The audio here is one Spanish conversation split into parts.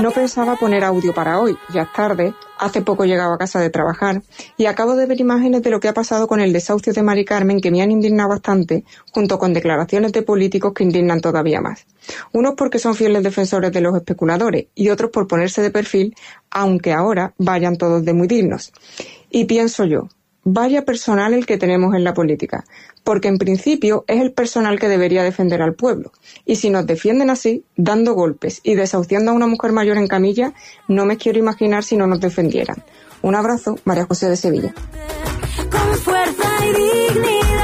No pensaba poner audio para hoy, ya es tarde, hace poco llegaba a casa de trabajar y acabo de ver imágenes de lo que ha pasado con el desahucio de Mari Carmen que me han indignado bastante, junto con declaraciones de políticos que indignan todavía más. Unos porque son fieles defensores de los especuladores y otros por ponerse de perfil, aunque ahora vayan todos de muy dignos. Y pienso yo, vaya personal el que tenemos en la política, porque en principio es el personal que debería defender al pueblo. Y si nos defienden así, dando golpes y desahuciando a una mujer mayor en camilla, no me quiero imaginar si no nos defendieran. Un abrazo, María José de Sevilla. Con fuerza y dignidad.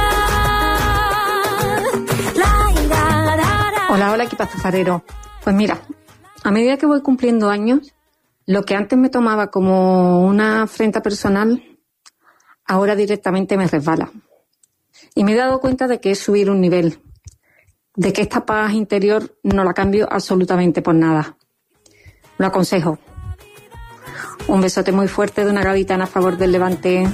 Hola, equipazo farero. Pues mira, a medida que voy cumpliendo años, lo que antes me tomaba como una afrenta personal, ahora directamente me resbala. Y me he dado cuenta de que es subir un nivel, de que esta paz interior no la cambio absolutamente por nada. Lo aconsejo. Un besote muy fuerte de una gaditana a favor del Levante.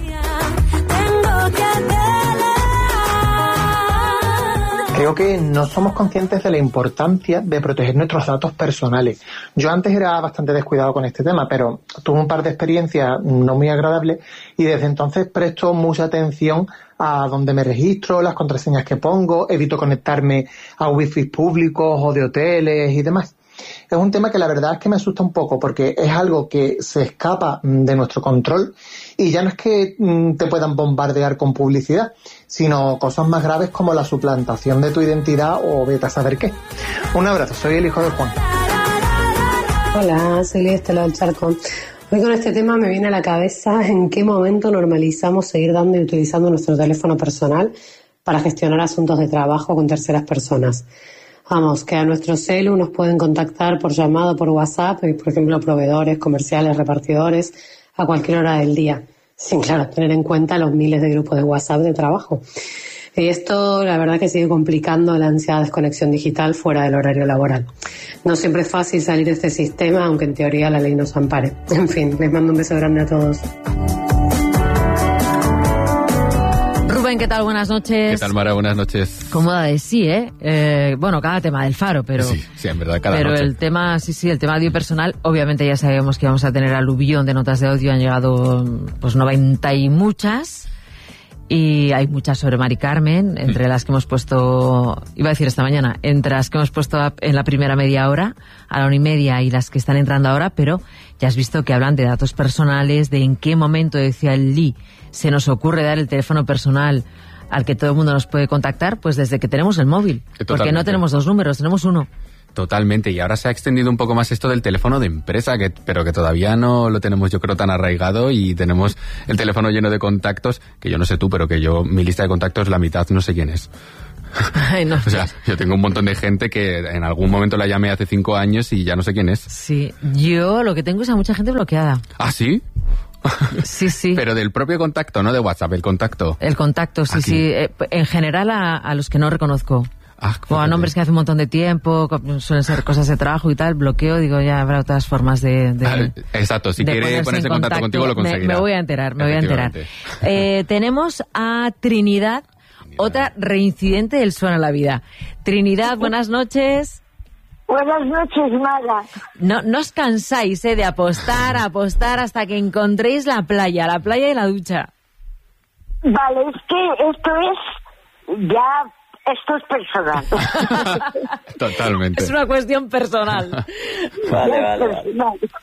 Creo que no somos conscientes de la importancia de proteger nuestros datos personales. Yo antes era bastante descuidado con este tema, pero tuve un par de experiencias no muy agradables y desde entonces presto mucha atención a dónde me registro, las contraseñas que pongo, evito conectarme a wifi públicos o de hoteles y demás. Es un tema que la verdad es que me asusta un poco porque es algo que se escapa de nuestro control y ya no es que te puedan bombardear con publicidad, sino cosas más graves como la suplantación de tu identidad o vete a saber qué. Un abrazo, soy el hijo de Juan. Hola, soy Estela del Charco. Hoy con este tema me viene a la cabeza en qué momento normalizamos seguir dando y utilizando nuestro teléfono personal para gestionar asuntos de trabajo con terceras personas. Vamos, que a nuestro celu nos pueden contactar por llamado, por WhatsApp, por ejemplo, proveedores, comerciales, repartidores, a cualquier hora del día, sin, claro, tener en cuenta los miles de grupos de WhatsApp de trabajo. Y esto, la verdad, que sigue complicando la ansiada desconexión digital fuera del horario laboral. No siempre es fácil salir de este sistema, aunque en teoría la ley nos ampare. En fin, les mando un beso grande a todos. Rubén, ¿qué tal? Buenas noches. ¿Qué tal, Mara? Buenas noches. Cómoda de sí, ¿eh? Bueno, cada tema del Faro, pero... Sí, en verdad, cada pero noche. el tema, el tema audio personal, obviamente ya sabemos que vamos a tener aluvión de notas de audio, han llegado pues 90 y muchas, y hay muchas sobre Mari Carmen, entre las que hemos puesto, iba a decir esta mañana, entre las que hemos puesto en la primera media hora, a la 1:30, y las que están entrando ahora, pero ya has visto que hablan de datos personales, de en qué momento, decía el Lee, se nos ocurre dar el teléfono personal al que todo el mundo nos puede contactar, pues desde que tenemos el móvil. Totalmente. Porque no tenemos dos números, tenemos uno. Totalmente, y ahora se ha extendido un poco más esto del teléfono de empresa, pero que todavía no lo tenemos, yo creo, tan arraigado, y tenemos el teléfono lleno de contactos, que yo no sé tú, pero que yo, mi lista de contactos, la mitad no sé quién es. Ay, no. O sea, yo tengo un montón de gente que en algún momento la llamé hace 5 años y ya no sé quién es. Sí, yo lo que tengo es a mucha gente bloqueada. ¿Ah, sí? Sí. Pero del propio contacto, no de WhatsApp, el contacto. El contacto, sí, Aquí. sí. En general a los que no reconozco. O a nombres que hace un montón de tiempo, suelen ser cosas de trabajo y tal, bloqueo, digo, ya habrá otras formas de exacto, si quiere ponerse en contacto contigo lo conseguirá. Me voy a enterar. Tenemos a Trinidad, otra reincidente del Suena la Vida. Trinidad, buenas noches. Buenas noches, Mara. No os cansáis de apostar hasta que encontréis la playa y la ducha. Vale, es que esto es personal. Totalmente. Es una cuestión personal. Vale.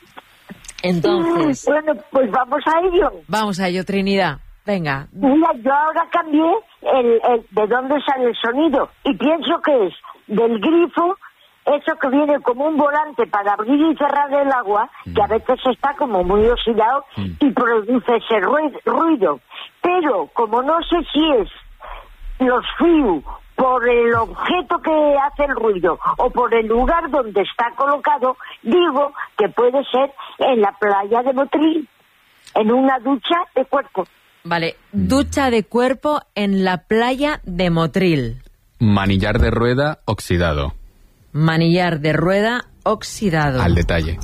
Entonces... Bueno, pues vamos a ello. Vamos a ello, Trinidad. Venga. Mira, yo ahora cambié el de dónde sale el sonido y pienso que es del grifo, eso que viene como un volante para abrir y cerrar el agua, que a veces está como muy oxidado y produce ese ruido. Pero como no sé si es los FIU por el objeto que hace el ruido o por el lugar donde está colocado, digo que puede ser en la playa de Motril, en una ducha de cuerpo. Vale, ducha de cuerpo en la playa de Motril. Manillar de rueda oxidado. Manillar de rueda oxidado. Al detalle.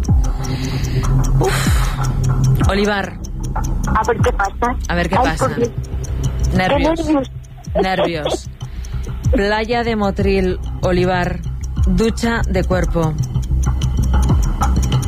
Olivar. A ver qué pasa. Porque... Nervios. Playa de Motril, Olivar. Ducha de cuerpo.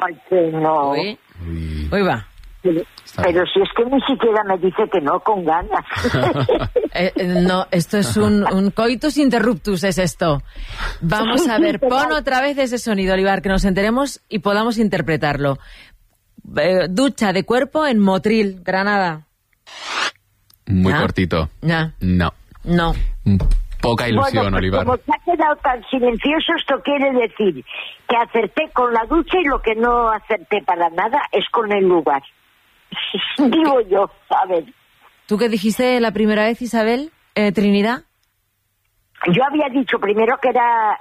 Ay, que no. Uy, va. Pero si es que ni siquiera me dice que no con ganas. No, esto es un coitus interruptus, es esto. Vamos a ver, pon otra vez ese sonido, Olivar, que nos enteremos y podamos interpretarlo. Ducha de cuerpo en Motril, Granada. Muy cortito. Ya. No. Poca ilusión, Bueno, pues Olivar. como se ha quedado tan silencioso, esto quiere decir que acerté con la ducha y lo que no acerté para nada es con el lugar. Digo yo, ¿sabes? ¿Tú qué dijiste la primera vez, Isabel? Trinidad. Yo había dicho primero que era...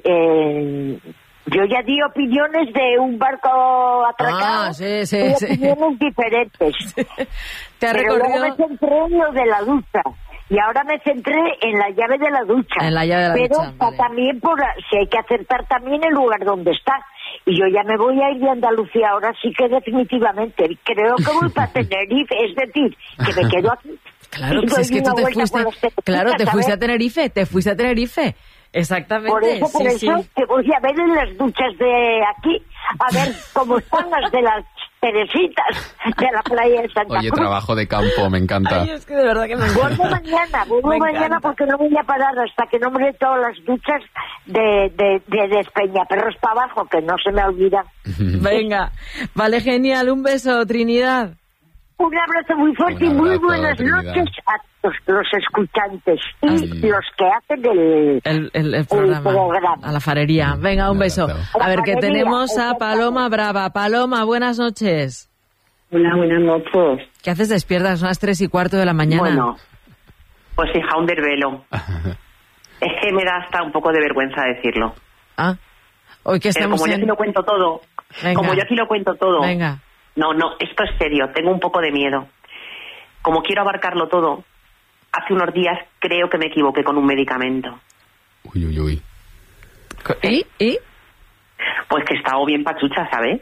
yo ya di opiniones de un barco atracado. Sí. Opiniones diferentes. Te ha Pero luego recorrido... me centré en lo de la ducha. Y ahora me centré en la llave de la ducha. En la llave de la pero ducha, vale. también si hay que acertar también el lugar donde está. Y yo ya me voy a ir de Andalucía ahora sí que definitivamente. Creo que voy para Tenerife, es decir, que me quedo aquí. Claro, y pues es doy que tú una te vuelta fuiste... por los Tenerife, Claro, te fuiste a ¿sabes? Tenerife. Exactamente. Por eso, sí. que voy a ver en las duchas de aquí, a ver cómo están las de las Teresitas de la playa de Santa Oye, Cruz. trabajo de campo, me encanta. Ay, es que de verdad que me Vuelvo mañana porque no voy a parar hasta que no me dé todas las duchas de Despeñaperros para abajo, que no se me olvida. Venga, vale, genial, un beso, Trinidad. Un abrazo muy fuerte Un y muy abrazo, buenas Trinidad. noches a todos los escuchantes y los que hacen El programa, a la farería. Venga, un beso. abrazo. A ver, que Farería, tenemos a Paloma Brava. Paloma, buenas noches. Hola, buenas noches. ¿Qué haces despierta? Son las 3:15 de la mañana. Bueno, pues hija, un desvelo. Es que me da hasta un poco de vergüenza decirlo. Ah, hoy que Pero estamos como yo aquí lo cuento todo, Venga. No, esto es serio, tengo un poco de miedo. Como quiero abarcarlo todo, hace unos días creo que me equivoqué con un medicamento. Uy. ¿Y? Pues que he estado bien pachucha, ¿sabes?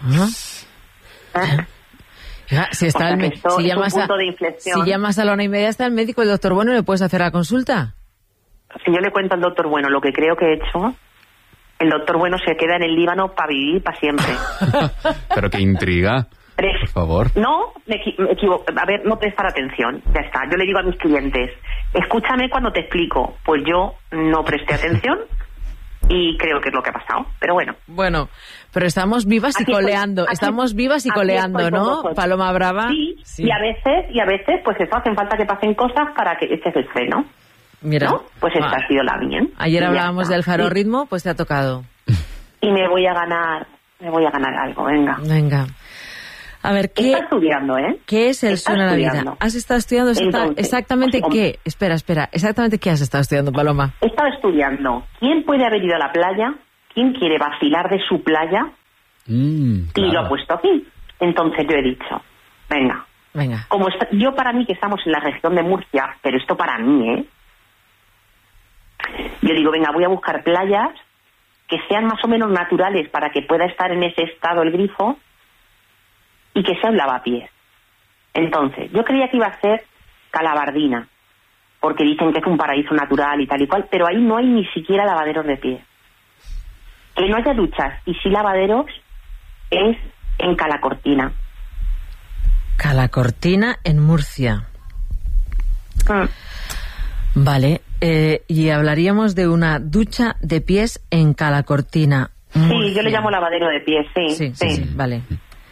Ya, si está O sea, el que esto si es llamas un punto de inflexión. si llamas a la 1:30 está el médico, el doctor Bueno, ¿le puedes hacer la consulta? Si yo le cuento al doctor Bueno lo que creo que he hecho, el doctor Bueno se queda en el Líbano para vivir para siempre. Pero qué intriga. Por favor. No, me equivoco. A ver, no prestar atención. Ya está. Yo le digo a mis clientes, escúchame cuando te explico. Pues yo no presté atención y creo que es lo que ha pasado. Pero bueno. Bueno, pero estamos vivas y coleando. Estamos vivas y coleando, ¿no? Paloma Brava. Sí. Y a veces, pues eso, hacen falta que pasen cosas para que este se freno. Mira. ¿No? Pues esta ha sido la bien. Ayer Y ya hablábamos está. del farorritmo, pues te ha tocado. Y me voy a ganar algo, venga. Venga. A ver, ¿qué Está estudiando, ¿eh? ¿Qué es el Está sueño de la vida? estudiando. ¿Has estado estudiando Entonces, exactamente pues, qué? Espera. ¿Exactamente qué has estado estudiando, Paloma? He estado estudiando quién puede haber ido a la playa, quién quiere vacilar de su playa, y lo ha puesto aquí. Entonces yo he dicho, venga. Como yo para mí que estamos en la región de Murcia, pero esto para mí, ¿eh? Yo digo, venga, voy a buscar playas que sean más o menos naturales para que pueda estar en ese estado el grifo y que sea un lavapiés. Entonces, yo creía que iba a ser Calabardina, porque dicen que es un paraíso natural y tal y cual, pero ahí no hay ni siquiera lavaderos de pies. Que no haya duchas y sí lavaderos es en Calacortina. Calacortina, en Murcia. Vale, y hablaríamos de una ducha de pies en Calacortina. Sí, yo le llamo lavadero de pies, sí. Sí, vale.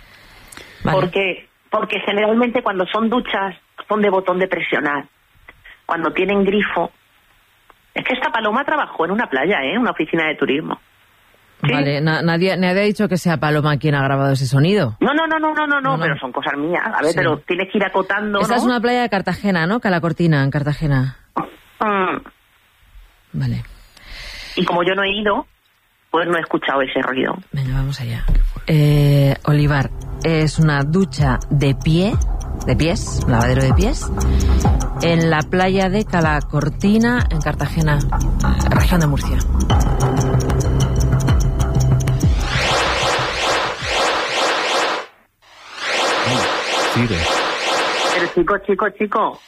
Porque generalmente cuando son duchas son de botón de presionar. Cuando tienen grifo... Es que esta Paloma trabajó en una playa, ¿eh? Una oficina de turismo. ¿Sí? Vale, nadie ha dicho que sea Paloma quien ha grabado ese sonido. No, pero son cosas mías. A ver, Sí. pero tienes que ir acotando, Esta ¿no? es una playa de Cartagena, ¿no? Calacortina, en Cartagena. Vale. Y como yo no he ido, pues no he escuchado ese ruido. Venga, vamos allá. Olivar, es una ducha de pies, un lavadero de pies, en la playa de Calacortina, en Cartagena, región de Murcia. Sigue. Pero chico.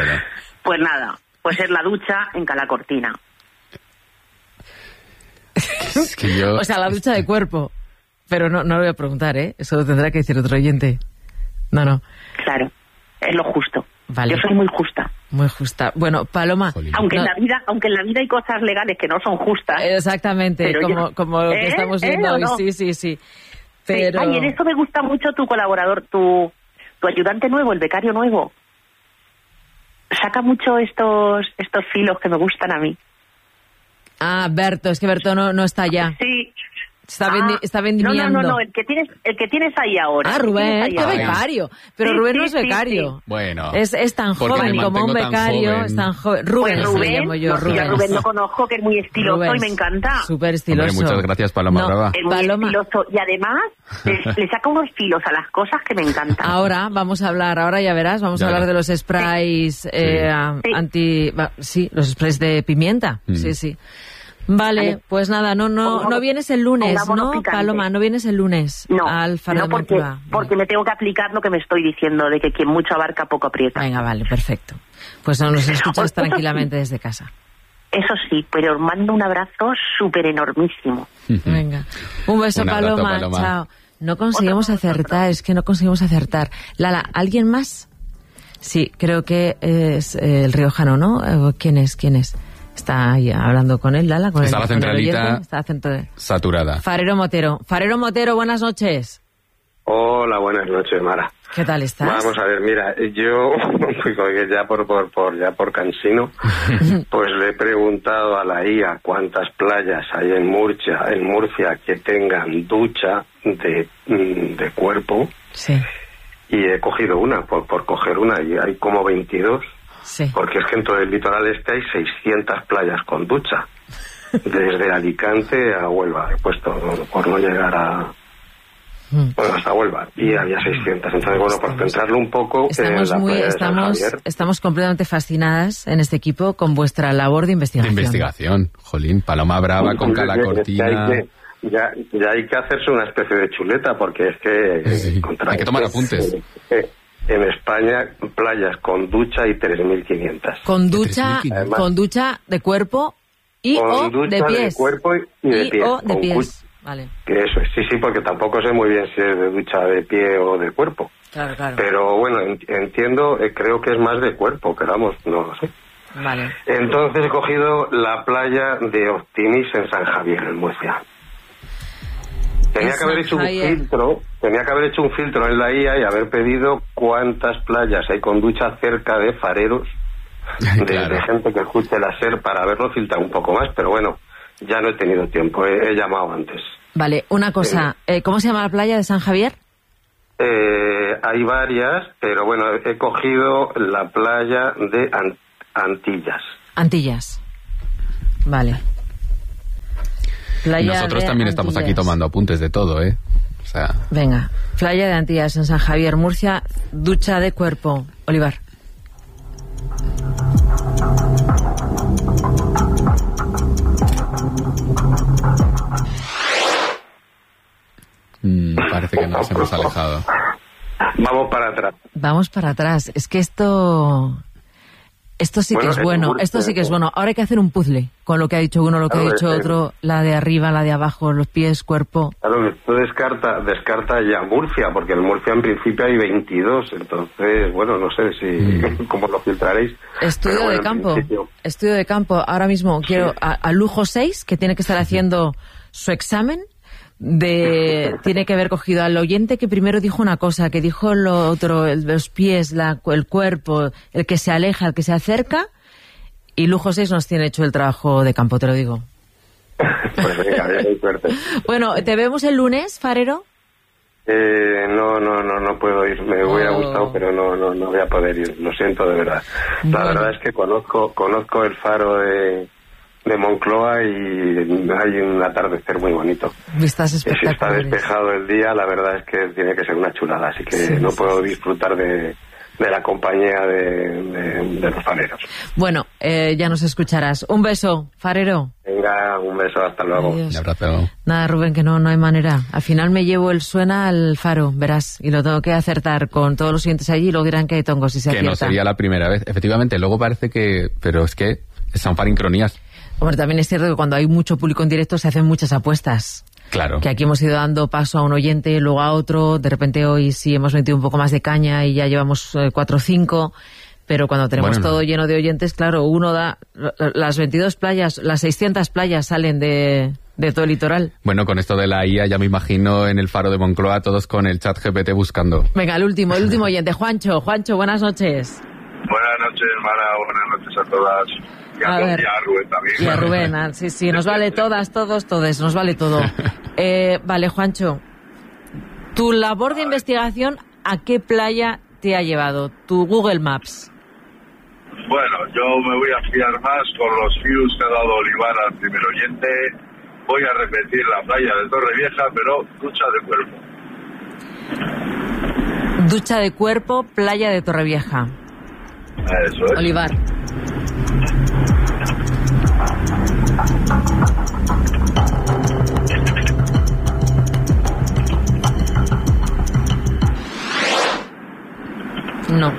Pues nada, pues es la ducha en Calacortina. Es que yo... O sea, la ducha de cuerpo. Pero no lo voy a preguntar, ¿eh? Eso lo tendrá que decir otro oyente. No. Claro, es lo justo. Vale. Yo soy muy justa. Muy justa. Bueno, Paloma... Aunque en la vida hay cosas legales que no son justas. Exactamente, como lo que estamos viendo hoy. No. Sí. Pero... Ay, en eso me gusta mucho tu colaborador, tu ayudante nuevo, el becario nuevo. Saca mucho estos filos que me gustan a mí. Ah, Berto, es que Berto no está allá. Sí. Está vendimiando. No, el que tienes ahí ahora. Ah, Rubén, qué becario. Pero Sí, Rubén no sí, es becario. sí. Bueno. Es tan porque joven me como un mantengo tan becario. joven. Es tan joven. Rubén, Pues se le llamo yo. Yo a Rubén lo conozco, que es muy estiloso Rubén, y me encanta. Súper estiloso. Hombre, muchas gracias, Paloma Brava. Es muy Paloma. estiloso y además le saca unos filos a las cosas que me encantan. Ahora vamos a hablar, ya verás, vamos a hablar de los sprays los sprays de pimienta. Sí. Vale, pues nada, no vienes el lunes, ¿no, Paloma? No vienes el lunes al Faro de Moncloa. Porque me tengo que aplicar lo que me estoy diciendo, de que quien mucho abarca poco aprieta. Venga, vale, perfecto. Pues nos escuchas tranquilamente desde casa. Eso sí, pero os mando un abrazo súper enormísimo. Venga, un beso, Un abrazo, Paloma. Paloma. Chao. No conseguimos acertar, es que no conseguimos acertar. Lala, ¿alguien más? Sí, creo que es el riojano, ¿no? ¿Quién es? Está ahí hablando con él, Lala. Está la centralita saturada. Farero Motero, buenas noches. Hola, buenas noches, Mara. ¿Qué tal estás? Vamos a ver, mira, yo ya por cansino, pues le he preguntado a la IA cuántas playas hay en Murcia que tengan ducha de cuerpo. Sí. Y he cogido una, por coger una, y hay como 22. Sí. Porque es que en todo el litoral este hay 600 playas con ducha. Desde Alicante a Huelva. He puesto, por no llegar hasta Huelva. Y había 600. Entonces, bueno, por centrarlo un poco... Estamos completamente fascinadas en este equipo con vuestra labor de investigación. Jolín, Paloma Brava con Calacortina... Ya hay que hacerse una especie de chuleta, porque es que... hay que tomar apuntes. En España, playas con ducha y 3.500. Con ducha de cuerpo o de pies. De cuerpo y de pies. O de pies. Vale. Eso es, sí, porque tampoco sé muy bien si es de ducha de pie o de cuerpo. Claro. Pero bueno, entiendo, creo que es más de cuerpo, pero vamos, no lo sé. Vale. Entonces he cogido la playa de Optimis en San Javier, en Murcia. Tenía que haber hecho un filtro en la IA y haber pedido cuántas playas hay con ducha cerca de fareros, de gente que escuche la SER, para haberlo filtrado un poco más, pero bueno, ya no he tenido tiempo, he llamado antes. Vale, una cosa, ¿cómo se llama la playa de San Javier? Hay varias, pero bueno, he cogido la playa de Antillas. Antillas, vale. Nosotros también estamos aquí tomando apuntes de todo, ¿eh? O sea... Venga, playa de Antillas en San Javier, Murcia, ducha de cuerpo. Olivar. Parece que nos hemos alejado. Vamos para atrás. Es que esto sí que es bueno, esto sí que es bueno. Ahora hay que hacer un puzzle con lo que ha dicho uno, lo que ha dicho otro, la de arriba, la de abajo, los pies, cuerpo. Claro, esto descarta ya Murcia, porque en Murcia en principio hay 22, entonces, bueno, no sé si cómo lo filtraréis. Estudio de campo. Ahora mismo quiero a Lujo 6, que tiene que estar haciendo su examen. Tiene que haber cogido al oyente que primero dijo una cosa, que dijo lo otro, los pies, el cuerpo, el que se aleja, el que se acerca, y Lujo 6 nos tiene hecho el trabajo de campo, te lo digo. Pues venga, hay suerte. Bueno, ¿te vemos el lunes, Farero? No puedo ir, me hubiera gustado, pero no voy a poder ir, lo siento de verdad. La verdad es que conozco el faro de Moncloa y hay un atardecer muy bonito. Vistas espectaculares. Si está despejado el día, la verdad es que tiene que ser una chulada, así que puedo disfrutar de la compañía de los fareros. Bueno, ya nos escucharás. Un beso, Farero. Venga, un beso, hasta luego. Adiós. Un abrazo. Nada, Rubén, que no hay manera. Al final me llevo el suena al faro, verás, y lo tengo que acertar con todos los siguientes allí y luego dirán que hay tongo si se acierta. Que no sería la primera vez. Efectivamente, luego parece que... Pero es que son farincronías. Hombre, también es cierto que cuando hay mucho público en directo se hacen muchas apuestas. Claro. Que aquí hemos ido dando paso a un oyente, luego a otro. De repente hoy sí hemos metido un poco más de caña y ya llevamos 4 o 5. Pero cuando tenemos todo lleno de oyentes, claro, uno da... Las 22 playas, las 600 playas salen de todo el litoral. Bueno, con esto de la IA ya me imagino en el faro de Moncloa todos con el chat GPT buscando. Venga, el último oyente. Juancho, buenas noches. Buenas noches, Mara. Buenas noches a todas. Y a Rubén también. Y a Rubén, sí, nos vale todos, nos vale todo. Vale, Juancho, tu labor de investigación, ¿a qué playa te ha llevado? Tu Google Maps. Bueno, yo me voy a fiar más con los views que ha dado Olivar al primer oyente. Voy a repetir la playa de Torrevieja, pero ducha de cuerpo. Ducha de cuerpo, playa de Torrevieja. Eso es. Olivar. No.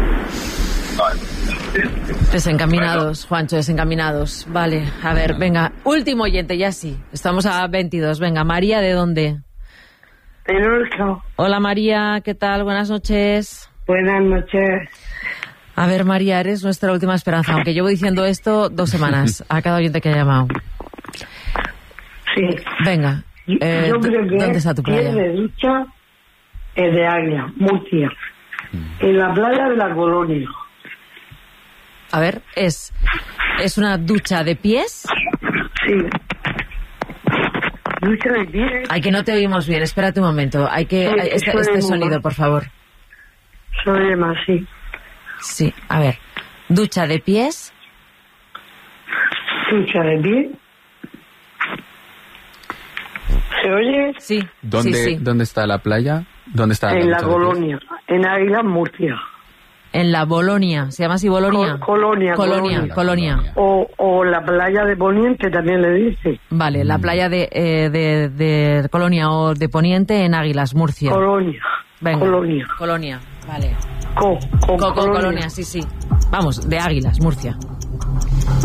Desencaminados, Juancho, desencaminados. Vale, a ver, venga, último oyente, ya sí. Estamos a 22. Venga, María, ¿de dónde? De Lorca. Hola, María, ¿qué tal? Buenas noches. Buenas noches. A ver, María, eres nuestra última esperanza, aunque llevo diciendo esto 2 semanas a cada oyente que ha llamado. Sí. Venga, yo creo que ¿dónde está tu playa? de ducha es de Águila, Murcia. En la playa de la Colonia. A ver, ¿es una ducha de pies? Sí. Ducha de pies. Ay, que no te oímos bien, espérate un momento. Hay que... este sonido, por favor. Soy más, sí. Sí, a ver. Ducha de pies. Ducha de pies. ¿Se oye? Sí. ¿Dónde está la playa? ¿Dónde está en la Colonia, en Águila, Murcia. En la Bolonia, ¿se llama así Bolonia? Colonia. O la playa de Poniente también le dice. Vale, la playa de Colonia o de Poniente en Águilas, Murcia. Colonia. Venga. Colonia, vale. Colonia, sí. Vamos, de Águilas, Murcia.